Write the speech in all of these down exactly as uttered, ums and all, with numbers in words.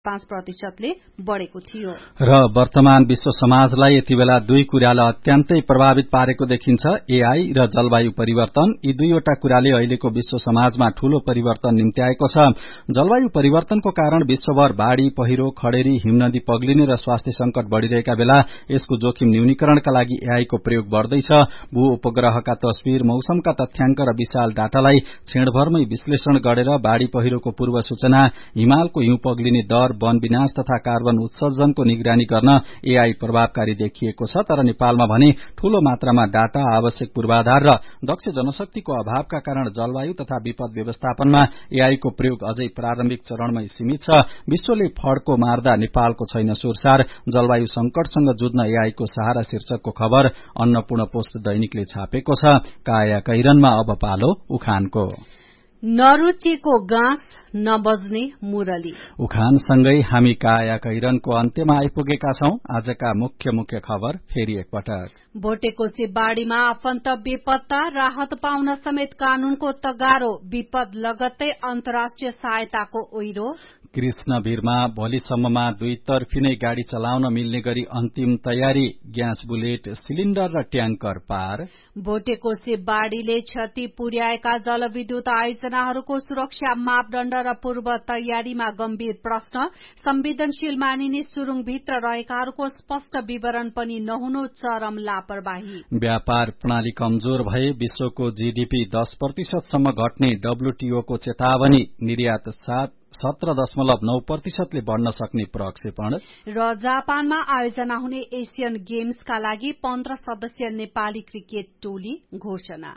पाँच प्रतिशतले बढ़ेको थियो। र वर्तमान विश्व समाजलाई यति बेला दुई कुराले अत्यन्तै प्रभावित पारेको देखिन्छ, एआई र जलवायु परिवर्तन। यी दुईवटा कुराले अहिलेको विश्व समाजमा ठूलो परिवर्तन निम्त्याएको छ। जलवायु परिवर्तनको कारण विश्वभर बाढ़ी, पहिरो, खडेरी, हिमनदी पग्लिने र स्वास्थ्य संकट बढ़िरहेका बेला यसको जोखिम न्यूनीकरणका लागि एआई को प्रयोग बढ़दैछ। भू उपग्रहका तस्बिर, मौसमका तथ्याङ्क र विशाल डाटालाई क्षणभरमै विश्लेषण गरेर बाढ़ी पहिरोको पूर्व सूचना, हिमालको हिउँ पग्लिने दर, वन विनाश तथा कार्बन उत्सर्जनको निगरानी गर्न एआई प्रभावकारी देखिएको छ। तर नेपालमा भने ठूलो मात्रामा डाटा, आवश्यक पूर्वाधार र दक्ष जनशक्तिको अभावका कारण जलवायु तथा विपद व्यवस्थापनमा एआई को प्रयोग अझै प्रारम्भिक चरणमै सीमित छ। विश्वले फड्को मार्दा नेपालको छैन सुरसार, जलवायु संकटसँग जुझ्न एआई को सहारा शीर्षकको खबर अन्नपूर्ण पोस्ट दैनिकले छापेको छ। काया कैरनमा अब पालो उखानको। नरुचिको गाँस नबज्ने मुरली। उखानसँगै हामी काया कैरनको अन्त्यमा आइपुगेका छौं। आजका मुख्य मुख्य खबर फेरि एकपटक। भोटेकोशी बाढ़ीमा आफन्त बेपत्ता, राहत पाउन समेत कानूनको तगारो, विपद लगत्तै अन्तर्राष्ट्रिय सहायताको ओइरो। कृष्णवीरमा भोलिसम्ममा दुई तर्फी नै गाड़ी चलाउन मिल्ने गरी अन्तिम तयारी, ग्यास बुलेट, सिलिण्डर र ट्याङ्कर पार। भोटेकोशी बाढ़ीले क्षति पुर्याएका जलविद्युत आयोजनाहरूको सुरक्षा मापदण्ड र पूर्व तयारीमा गम्भीर प्रश्न, संवेदनशील मानिने सुरुङभित्र रहेकाहरूको स्पष्ट विवरण पनि नहुनु चरम लापरवाही। व्यापार प्रणाली कमजोर भए विश्वको जीडीपी दस प्रतिशतसम्म घट्ने डब्ल्यूटीओ को चेतावनी, निर्यात सात सत्र दशमलव नौ प्रतिशतले बढ़न सक्ने प्रक्षेपण। र जापानमा आयोजना हुने एशियन गेम्सका लागि पन्ध्र सदस्यीय नेपाली क्रिकेट टोली घोषणा।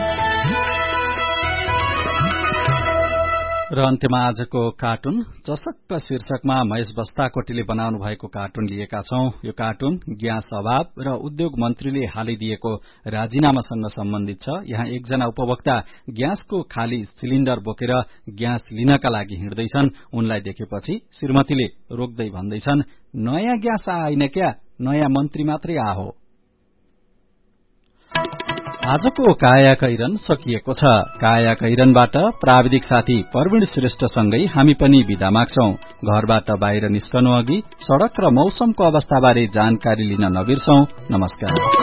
र अन्त्यमा आजको कार्टुन चसक्क शीर्षकमा महेश बस्ताकोटीले बनाउनु भएको कार्टुन लिएका छौं। यो कार्टुन ग्यास अभाव र उद्योग मन्त्रीले हालै दिएको राजीनामासँग सम्बन्धित छ। यहाँ एकजना उपभोक्ता ग्यासको खाली सिलिण्डर बोकेर ग्यास लिनका लागि हिँड्दैछन्। उनलाई देखेपछि श्रीमतीले रोक्दै भन्दैछन्, नयाँ ग्यास आएन क्या, नयाँ मन्त्री मात्रै आहो। आजको काया कैरन सकिएको छ। काया कैरनबाट प्राविधिक साथी प्रवीण श्रेष्ठसँगै हामी पनि बिदा माग्छौं। घरबाट बाहिर निस्कनु अघि सड़क र मौसमको अवस्थाबारे जानकारी लिन नबिर्सौं। नमस्कार।